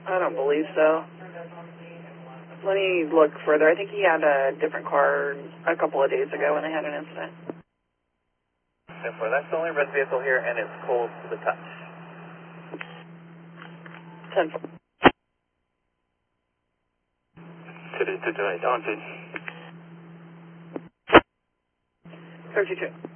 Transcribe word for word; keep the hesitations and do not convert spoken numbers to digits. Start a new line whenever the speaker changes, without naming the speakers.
I don't believe so. Let me look further. I think he had a different car a couple of days ago when they had an incident.
ten four, that's the only red vehicle here, and it's cold to the touch.
ten four.
City to tonight, on scene.
thirty-two.